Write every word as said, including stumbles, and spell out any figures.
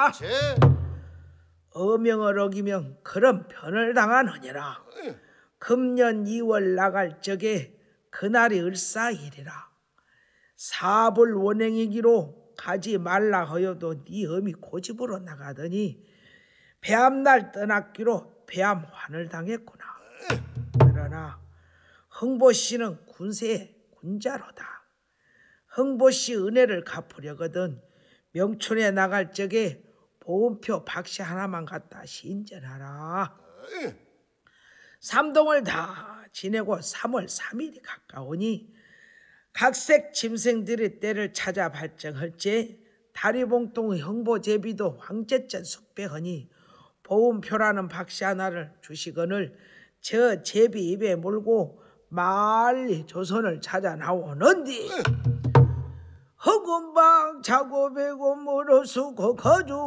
하라. 제 어명을 어기면 그런 편을 당하느니라. 금년 이월 나갈 적에 그날이 을사일이라. 사불 원행이기로 가지 말라 하여도 네 엄이 고집으로 나가더니 배암날 떠났기로 배암환을 당했구나. 그러나 흥보씨는 군세의 군자로다. 흥보씨 은혜를 갚으려거든 명촌에 나갈 적에 보험표 박씨 하나만 갖다 신전하라. 삼동을 다 지내고 삼월 삼일이 가까우니 각색 짐승들의 때를 찾아 발정할지 다리봉동의 흥보제비도 황제전 숙배하니 보험표라는 박씨 하나를 주시거늘 저 제비 입에 물고 말리 조선을 찾아 나오는디 허군방 자고 배고 물어쓰고 거중